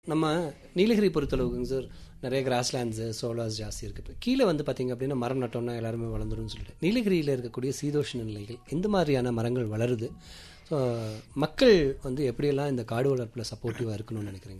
நம்ம நீலகிரி பொறுத்தளவுக்குங்க சார் நிறைய கிராஸ்லேண்ட்ஸு சோலார்ஸ் ஜாஸ்தி இருக்குது. கீழே வந்து பார்த்திங்க அப்படின்னா மரம் நட்டோம்னா எல்லாருமே வளர்ந்துரும்னு சொல்லிட்டு நீலகிரியில் இருக்கக்கூடிய சீதோஷ்ண நிலைகள் எந்த மாதிரியான மரங்கள் வளருது? ஸோ மக்கள் வந்து எப்படியெல்லாம் இந்த காடு வளர்ப்பில் சப்போர்ட்டிவாக இருக்கணும்னு நினைக்கிறீங்க?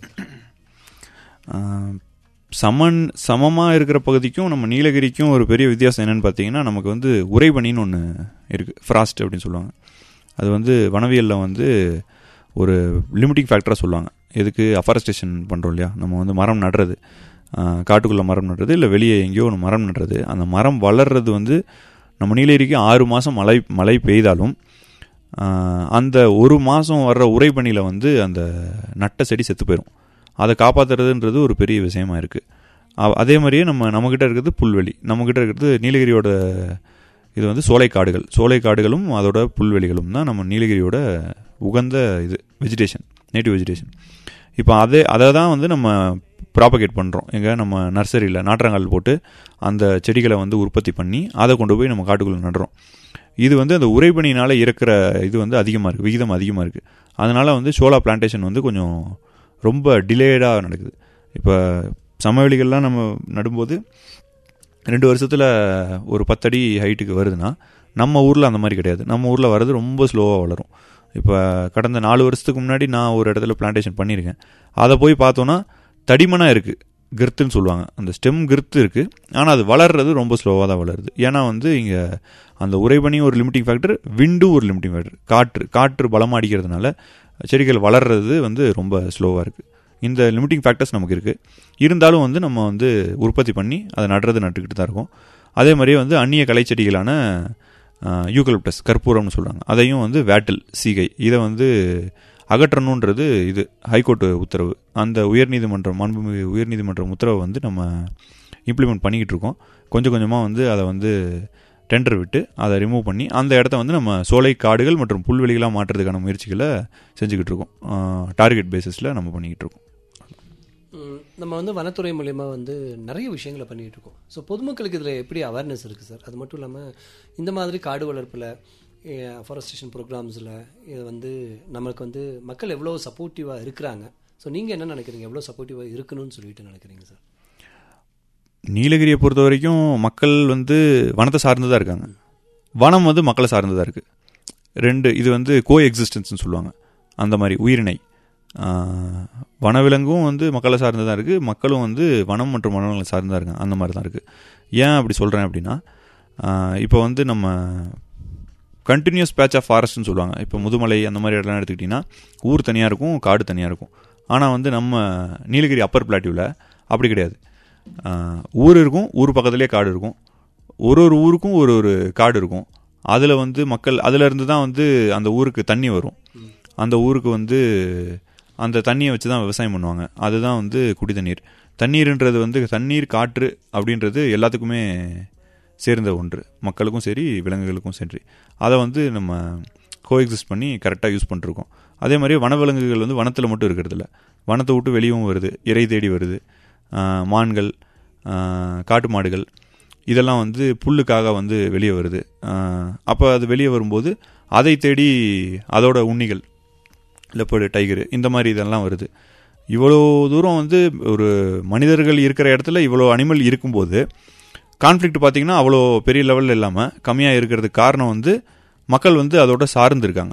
சமமாக இருக்கிற பகுதிக்கும் நம்ம நீலகிரிக்கும் ஒரு பெரிய வித்தியாசம் என்னென்னு பார்த்தீங்கன்னா, நமக்கு வந்து உறைபனின்னு ஒன்று இருக்குது, ஃப்ராஸ்ட் அப்படின்னு சொல்லுவாங்க. அது வந்து வனவியலில் வந்து ஒரு லிமிட்டிங் ஃபேக்டராக சொல்லுவாங்க. எதுக்கு அஃபாரஸ்டேஷன் பண்ணுறோம் இல்லையா, நம்ம வந்து மரம் நடுறது, காட்டுக்குள்ளே மரம் நடுறது இல்லை வெளியே எங்கேயோ ஒன்று மரம் நடுறது, அந்த மரம் வளர்றது வந்து நம்ம நீலகிரிக்கு 6 மாதம் மழை பெய்தாலும் அந்த 1 மாதம் வர்ற உறைபனியில் வந்து அந்த நட்ட செடி செத்து போயிடும். அதை காப்பாற்றுறதுன்றது ஒரு பெரிய விஷயமா இருக்குது. அதே மாதிரியே நம்மக்கிட்ட இருக்கிறது புல்வெளி, நம்மக்கிட்ட இருக்கிறது நீலகிரியோட இது வந்து சோலைக்காடுகளும் அதோட புல்வெளிகளும் தான் நம்ம நீலகிரியோட உகந்த இது வெஜிடேஷன், நேட்டிவ் வெஜிடேஷன். இப்போ அதை தான் வந்து நம்ம ப்ராபகேட் பண்ணுறோம். நம்ம நர்சரியில் நாற்றங்கால் போட்டு அந்த செடிகளை வந்து உற்பத்தி பண்ணி அதை கொண்டு போய் நம்ம காட்டுக்குள்ளே நடுறோம். இது வந்து அந்த உறைபனினால் இருக்கிற இது வந்து அதிகமாக இருக்குது, விகிதம் அதிகமாக இருக்குது. அதனால் வந்து சோலா பிளான்டேஷன் வந்து கொஞ்சம் ரொம்ப டிலேடாக நடக்குது. இப்போ சமவெளிகள்லாம் நம்ம நடும்போது 2 வருஷத்தில் ஒரு 10 அடி ஹைட்டுக்கு வருதுன்னா, நம்ம ஊரில் அந்த மாதிரி கிடையாது. நம்ம ஊரில் வர்றது ரொம்ப ஸ்லோவாக வளரும். இப்போ கடந்த 4 வருஷத்துக்கு முன்னாடி நான் ஒரு இடத்துல பிளான்டேஷன் பண்ணியிருக்கேன். அதை போய் பார்த்தோன்னா தடிமனாக இருக்குது, கிருத்துன்னு சொல்லுவாங்க, அந்த ஸ்டெம் கிருத்து இருக்குது. ஆனால் அது வளர்றது ரொம்ப ஸ்லோவாக தான் வளருது. ஏன்னா வந்து இங்கே அந்த உறைபனி ஒரு லிமிட்டிங் ஃபேக்டர், விண்டும் ஒரு லிமிட்டிங் ஃபேக்டர், காற்று பலமாக அடிக்கிறதுனால செடிகள் வளர்றது வந்து ரொம்ப ஸ்லோவாக இருக்குது. இந்த லிமிட்டிங் ஃபேக்டர்ஸ் நமக்கு இருக்குது. இருந்தாலும் வந்து நம்ம வந்து உற்பத்தி பண்ணி அதை நட்டுக்கிட்டு தான் இருக்கோம். அதே மாதிரியே வந்து அந்நிய கலைச்செடிகளான யூகலிப்டஸ், கற்பூரம்னு சொல்கிறாங்க, அதையும் வந்து வேட்டில், சீகை, இதை வந்து அகற்றணுன்றது இது ஹைகோர்ட்டு உத்தரவு. அந்த மாண்புமிகு உயர்நீதிமன்றம் உத்தரவை வந்து நம்ம இம்ப்ளிமெண்ட் பண்ணிக்கிட்டு இருக்கோம். கொஞ்சம் கொஞ்சமாக வந்து அதை வந்து டெண்டர் விட்டு அதை ரிமூவ் பண்ணி அந்த இடத்த வந்து நம்ம சோலை காடுகள் மற்றும் புல்வெளிகளாக மாற்றுறதுக்கான முயற்சிகளை செஞ்சுக்கிட்டு இருக்கோம். டார்கெட் பேசிஸில் நம்ம பண்ணிக்கிட்டு இருக்கோம். நம்ம வந்து வனத்துறை மூலயமா வந்து நிறைய விஷயங்களை பண்ணிகிட்டு இருக்கோம். ஸோ பொதுமக்களுக்கு இதில் எப்படி அவேர்னஸ் இருக்குது சார்? அது மட்டும் இல்லாமல் இந்த மாதிரி காடு வளர்ப்பில் ஃபாரஸ்டேஷன் ப்ரோக்ராம்ஸில் இது வந்து நம்மளுக்கு வந்து மக்கள் எவ்வளோ சப்போர்ட்டிவாக இருக்கிறாங்க? ஸோ நீங்கள் என்ன நினைக்கிறீங்க, எவ்வளோ சப்போர்ட்டிவாக இருக்கணும்னு சொல்லிட்டு நினைக்கிறீங்க சார்? நீலகிரியை பொறுத்த வரைக்கும் மக்கள் வந்து வனத்தை சார்ந்து தான் இருக்காங்க, வனம் வந்து மக்களை சார்ந்து தான் இருக்குது. 2 இது வந்து கோ எக்ஸிஸ்டன்ஸ்னு சொல்லுவாங்க. அந்த மாதிரி உயிரினை வனவிலங்கும் வந்து மக்களை சார்ந்து தான் இருக்குது, மக்களும் வந்து வனம் மற்றும் வனவிலங்களை சார்ந்து தான் இருக்காங்க. அந்த மாதிரி தான் இருக்குது. ஏன் அப்படி சொல்கிறேன் அப்படின்னா, இப்போ வந்து நம்ம கண்டினியூஸ் பேட்ச் ஆஃப் ஃபாரஸ்ட்னு சொல்லுவாங்க. இப்போ முதுமலை அந்த மாதிரி இடம்லாம் எடுத்துக்கிட்டிங்கன்னா ஊர் தனியாக இருக்கும், காடு தனியாக இருக்கும். ஆனால் வந்து நம்ம நீலகிரி அப்பர் பிளாட்டியூவில் அப்படி கிடையாது. ஊர் இருக்கும், ஊர் பக்கத்துலேயே காடு இருக்கும், ஒரு ஊருக்கும் ஒரு காடு இருக்கும். அதில் வந்து மக்கள் அதிலிருந்து தான் வந்து அந்த ஊருக்கு தண்ணி வரும். அந்த ஊருக்கு வந்து அந்த தண்ணியை வச்சு தான் விவசாயம் பண்ணுவாங்க. அதுதான் வந்து குடி தண்ணீர்ன்றது வந்து தண்ணீர், காற்று அப்படின்றது எல்லாத்துக்குமே சேர்ந்த ஒன்று, மக்களுக்கும் சரி விலங்குகளுக்கும் சரி. அதை வந்து நம்ம கோஎக்ஸிஸ்ட் பண்ணி கரெக்டாக யூஸ் பண்ணிருக்கோம். அதே மாதிரி வனவிலங்குகள் வந்து வனத்தில் மட்டும் இருக்கிறதில்ல, வனத்தை விட்டு வெளியும் வருது, இறை தேடி வருது. மான்கள், காட்டு மாடுகள் இதெல்லாம் வந்து புல்லுக்காக வந்து வெளியே வருது. அப்போ அது வெளியே வரும்போது அதை தேடி அதோட உண்ணிகள், லெப்பர்டு, டைகரு, இந்த மாதிரி இதெல்லாம் வருது. இவ்வளோ தூரம் வந்து ஒரு மனிதர்கள் இருக்கிற இடத்துல இவ்வளோ அனிமல் இருக்கும்போது கான்ஃப்ளிக்ட் பார்த்திங்கன்னா அவ்வளோ பெரிய லெவலில் இல்லாமல் கம்மியாக இருக்கிறதுக்கு காரணம் வந்து மக்கள் வந்து அதோட சார்ந்திருக்காங்க.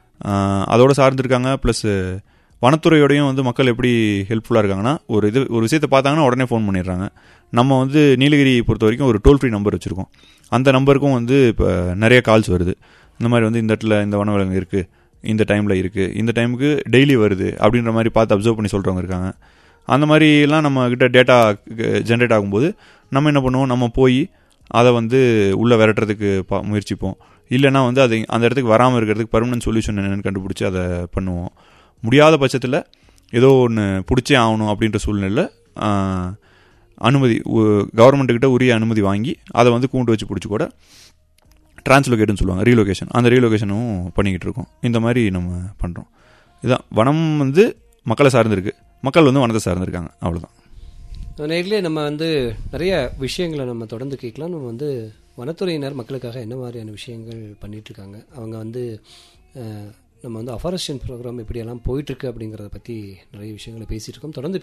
ப்ளஸ் வனத்துறையோடையும் வந்து மக்கள் எப்படி ஹெல்ப்ஃபுல்லாக இருக்காங்கன்னா, ஒரு விஷயத்தை பார்த்தாங்கன்னா உடனே ஃபோன் பண்ணிடுறாங்க. நம்ம வந்து நீலகிரி பொறுத்த வரைக்கும் ஒரு டோல் ஃப்ரீ நம்பர் வச்சுருக்கோம். அந்த நம்பருக்கும் வந்து இப்போ நிறைய கால்ஸ் வருது. இந்த மாதிரி வந்து இந்த இடத்துல இந்த வனவிலங்கு இருக்குது, இந்த டைமில் இருக்குது, இந்த டைமுக்கு டெய்லி வருது அப்படின்ற மாதிரி பார்த்து அப்சர்வ் பண்ணி சொல்கிறவங்க இருக்காங்க. அந்த மாதிரிலாம் நம்மக்கிட்ட டேட்டா ஜென்ரேட் ஆகும்போது நம்ம என்ன பண்ணுவோம், நம்ம போய் அதை வந்து உள்ளே விரட்டுறதுக்கு முயற்சிப்போம். இல்லைனா வந்து அது அந்த இடத்துக்கு வராமல் இருக்கிறதுக்கு பர்மனன்ட் சொல்யூஷன் என்னென்னு கண்டுபிடிச்சி அதை பண்ணுவோம். முடியாத பட்சத்தில் ஏதோ ஒன்று பிடிச்சே ஆகணும் அப்படின்ற சூழ்நிலையில் அனுமதி, கவர்மெண்ட்டுக்கிட்ட உரிய அனுமதி வாங்கி அதை வந்து கூண்டு வச்சு பிடிச்சி கூட டிரான்ஸ்லோகேட்னு சொல்லுவாங்க, ரீலொகேஷன், அந்த ரீலொகேஷனும் பண்ணிக்கிட்டு இருக்கோம். இந்த மாதிரி நம்ம பண்ணுறோம். இதுதான், வனம் வந்து மக்களை சார்ந்திருக்கு, மக்கள் வந்து வனத்தை சார்ந்திருக்காங்க, அவ்வளோதான். நேரிலே நம்ம வந்து நிறைய விஷயங்களை நம்ம தொடர்ந்து கேட்கலாம். நம்ம வந்து வனத்துறையினர் மக்களுக்காக என்ன மாதிரியான விஷயங்கள் பண்ணிகிட்ருக்காங்க, அவங்க வந்து நம்ம வந்து அஃபாரஸ்டேஷன் ப்ரோக்ராம் இப்படியெல்லாம் போயிட்டுருக்கு அப்படிங்கிறத பற்றி நிறைய விஷயங்களை பேசிகிட்டு இருக்கோம். தொடர்ந்து